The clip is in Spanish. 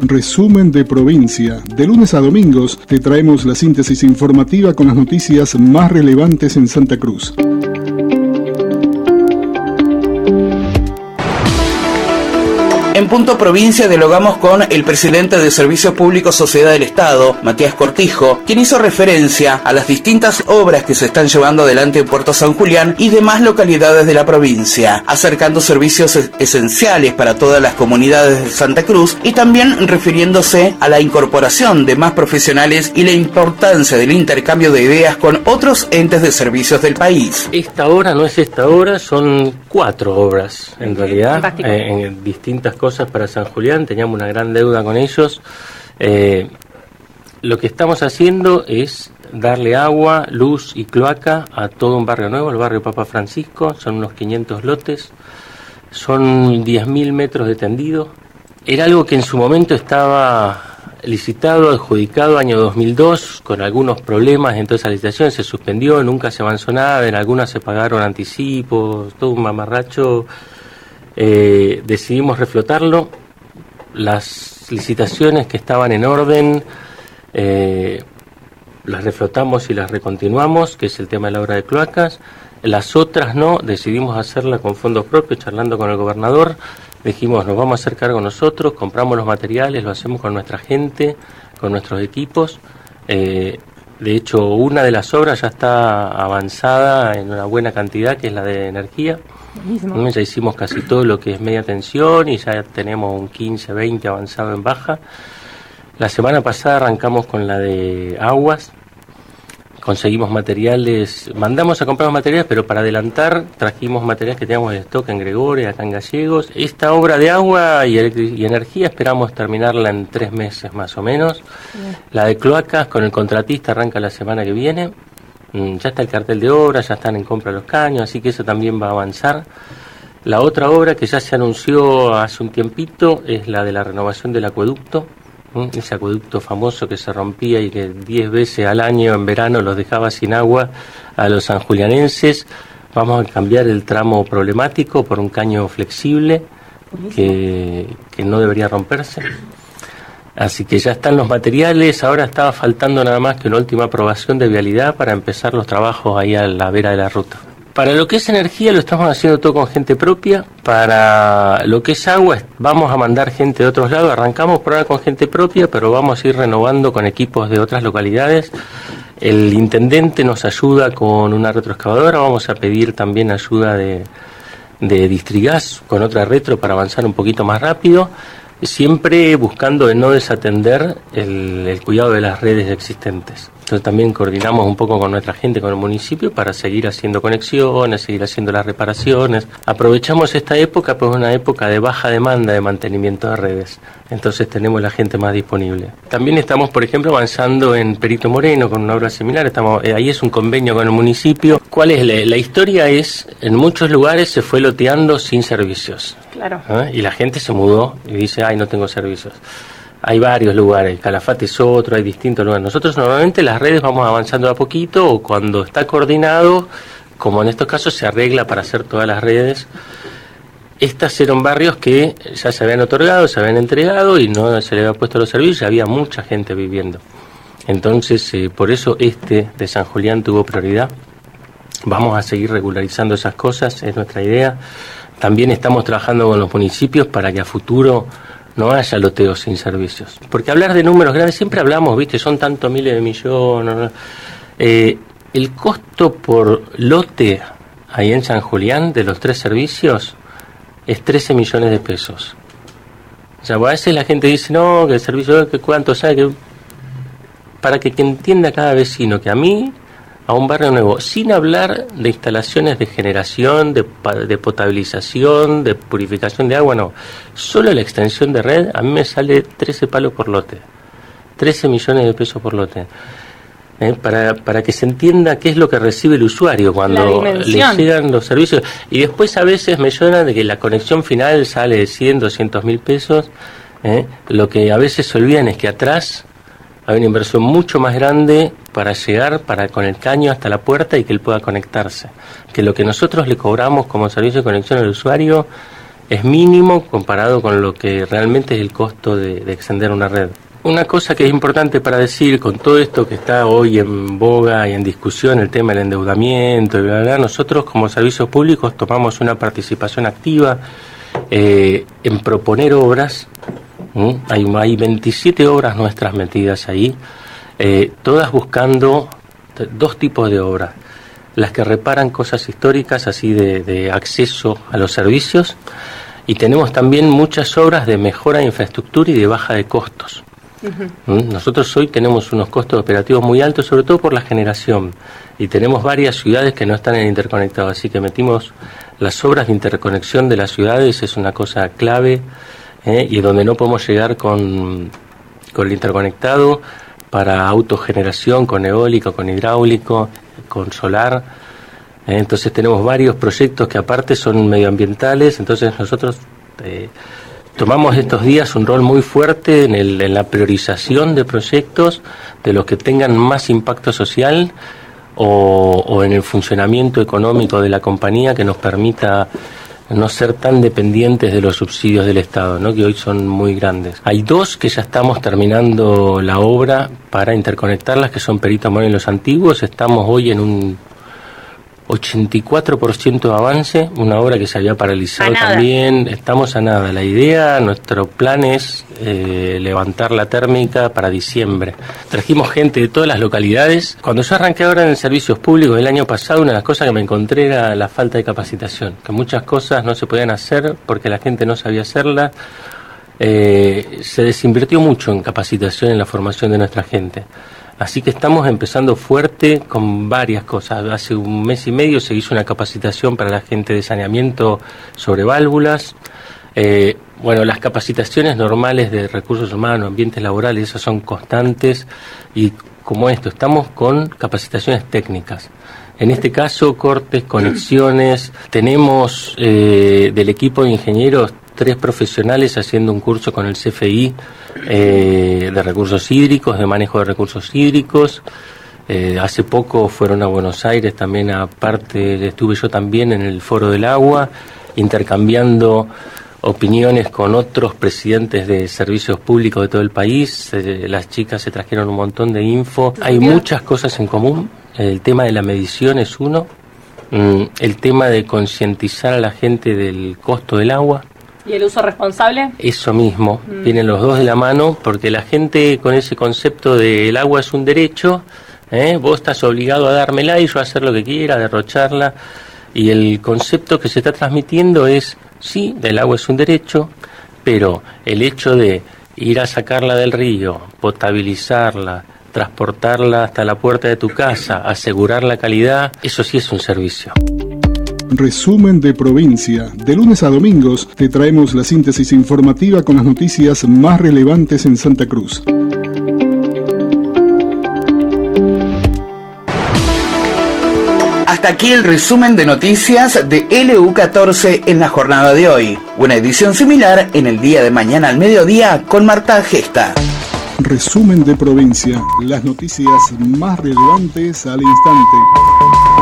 Resumen de Provincia. De lunes a domingos te traemos la síntesis informativa con las noticias más relevantes en Santa Cruz. En Punto Provincia dialogamos con el presidente de Servicios Públicos Sociedad del Estado, Matías Cortijo, quien hizo referencia a las distintas obras que se están llevando adelante en Puerto San Julián y demás localidades de la provincia, acercando servicios esenciales para todas las comunidades de Santa Cruz y también refiriéndose a la incorporación de más profesionales y la importancia del intercambio de ideas con otros entes de servicios del país. Esta obra no es esta obra, son 4 obras en realidad, en distintas cosas para San Julián. Teníamos una gran deuda con ellos. Lo que estamos haciendo es darle agua, luz y cloaca a todo un barrio nuevo, el barrio Papa Francisco. Son unos 500 lotes, son 10.000 metros de tendido. Era algo que en su momento estaba licitado, adjudicado año 2002, con algunos problemas. Entonces esa licitación se suspendió, nunca se avanzó nada, en algunas se pagaron anticipos, todo un mamarracho. Decidimos reflotarlo. Las licitaciones que estaban en orden las reflotamos y las recontinuamos, que es el tema de la obra de cloacas. Las otras no, decidimos hacerla con fondos propios, charlando con el gobernador. Dijimos, nos vamos a hacer cargo nosotros, compramos los materiales, lo hacemos con nuestra gente, con nuestros equipos. De hecho, una de las obras ya está avanzada en una buena cantidad, que es la de energía. Buenísimo. Ya hicimos casi todo lo que es media tensión y ya tenemos un 15-20 avanzado en baja. La semana pasada arrancamos con la de aguas. Conseguimos materiales, mandamos a comprar materiales, pero para adelantar trajimos materiales que teníamos de stock en Gregorio, acá en Gallegos. Esta obra de agua y energía esperamos terminarla en 3 meses más o menos. Bien. La de cloacas con el contratista arranca la semana que viene. Ya está el cartel de obra, ya están en compra los caños, así que eso también va a avanzar. La otra obra que ya se anunció hace un tiempito es la de la renovación del acueducto. Ese acueducto famoso que se rompía y que 10 veces al año en verano los dejaba sin agua a los sanjulianenses. Vamos a cambiar el tramo problemático por un caño flexible que no debería romperse. Así que ya están los materiales, ahora estaba faltando nada más que una última aprobación de vialidad para empezar los trabajos ahí a la vera de la ruta. Para lo que es energía lo estamos haciendo todo con gente propia. Para lo que es agua vamos a mandar gente de otros lados. Arrancamos por ahora con gente propia, pero vamos a ir renovando con equipos de otras localidades. El intendente nos ayuda con una retroexcavadora. Vamos a pedir también ayuda de Distrigas con otra retro para avanzar un poquito más rápido. Siempre buscando de no desatender el cuidado de las redes existentes. Entonces también coordinamos un poco con nuestra gente, con el municipio, para seguir haciendo conexiones, seguir haciendo las reparaciones. Aprovechamos esta época, pues una época de baja demanda de mantenimiento de redes. Entonces tenemos la gente más disponible. También estamos, por ejemplo, avanzando en Perito Moreno con una obra similar. Ahí es un convenio con el municipio. ¿Cuál es la historia? Es, en muchos lugares se fue loteando sin servicios. Claro. Y la gente se mudó y dice, ay, no tengo servicios. Hay varios lugares, Calafate es otro, hay distintos lugares. Nosotros normalmente las redes vamos avanzando a poquito, o cuando está coordinado, como en estos casos se arregla para hacer todas las redes. Estas eran barrios que ya se habían otorgado, se habían entregado y no se le había puesto los servicios, y había mucha gente viviendo. Entonces, por eso de San Julián tuvo prioridad. Vamos a seguir regularizando esas cosas, es nuestra idea. También estamos trabajando con los municipios para que a futuro no haya loteos sin servicios. Porque hablar de números grandes, siempre hablamos, ¿viste? Son tantos miles de millones. El costo por lote ahí en San Julián de los 3 servicios es 13 millones de pesos. O sea, a veces la gente dice, no, que el servicio, que cuánto, sabe que... Para que entienda cada vecino que a mí, a un barrio nuevo, sin hablar de instalaciones de generación, de potabilización, de purificación de agua, no. Solo la extensión de red, a mí me sale 13 palos por lote. 13 millones de pesos por lote. Para que se entienda qué es lo que recibe el usuario cuando le llegan los servicios. Y después a veces me suena de que la conexión final sale de 100, 200 mil pesos. Lo que a veces se olvidan es que atrás hay una inversión mucho más grande para llegar con el caño hasta la puerta y que él pueda conectarse. Que lo que nosotros le cobramos como servicio de conexión al usuario es mínimo comparado con lo que realmente es el costo de extender una red. Una cosa que es importante para decir, con todo esto que está hoy en boga y en discusión, el tema del endeudamiento, nosotros como servicios públicos tomamos una participación activa en proponer obras. Hay 27 obras nuestras metidas ahí, todas buscando dos tipos de obras: las que reparan cosas históricas, así de acceso a los servicios, y tenemos también muchas obras de mejora de infraestructura y de baja de costos. Nosotros hoy tenemos unos costos operativos muy altos, sobre todo por la generación, y tenemos varias ciudades que no están en interconectado, así que metimos las obras de interconexión de las ciudades, es una cosa clave, y donde no podemos llegar con el interconectado para autogeneración, con eólico, con hidráulico, con solar. Entonces tenemos varios proyectos que aparte son medioambientales, entonces nosotros tomamos estos días un rol muy fuerte en la priorización de proyectos, de los que tengan más impacto social o en el funcionamiento económico de la compañía, que nos permita no ser tan dependientes de los subsidios del Estado, ¿no?, que hoy son muy grandes. Hay dos que ya estamos terminando la obra para interconectarlas, que son Perito Moreno y Los Antiguos. Estamos hoy en un 84% de avance, una obra que se había paralizado también. Estamos a nada. La idea, nuestro plan es levantar la térmica para diciembre. Trajimos gente de todas las localidades. Cuando yo arranqué ahora en servicios públicos el año pasado, una de las cosas que me encontré era la falta de capacitación, que muchas cosas no se podían hacer porque la gente no sabía hacerlas. Se desinvirtió mucho en capacitación, en la formación de nuestra gente. Así que estamos empezando fuerte con varias cosas. Hace un mes y medio se hizo una capacitación para la gente de saneamiento sobre válvulas. Las capacitaciones normales de recursos humanos, ambientes laborales, esas son constantes. Y como esto, estamos con capacitaciones técnicas. En este caso, cortes, conexiones. Tenemos del equipo de ingenieros 3 profesionales haciendo un curso con el CFI de recursos hídricos, de manejo de recursos hídricos. Hace poco fueron a Buenos Aires, también aparte estuve yo también en el Foro del Agua, intercambiando opiniones con otros presidentes de servicios públicos de todo el país. Las chicas se trajeron un montón de info. Hay muchas cosas en común. El tema de la medición es uno. El tema de concientizar a la gente del costo del agua. ¿Y el uso responsable? Eso mismo, vienen los dos de la mano, porque la gente con ese concepto de el agua es un derecho, vos estás obligado a dármela y yo a hacer lo que quiera, a derrocharla, y el concepto que se está transmitiendo es, sí, el agua es un derecho, pero el hecho de ir a sacarla del río, potabilizarla, transportarla hasta la puerta de tu casa, asegurar la calidad, eso sí es un servicio. Resumen de provincia. De lunes a domingos te traemos la síntesis informativa con las noticias más relevantes en Santa Cruz. Hasta aquí el resumen de noticias de LU14 en la jornada de hoy. Una edición similar en el día de mañana al mediodía con Marta Gesta. Resumen de provincia. Las noticias más relevantes al instante.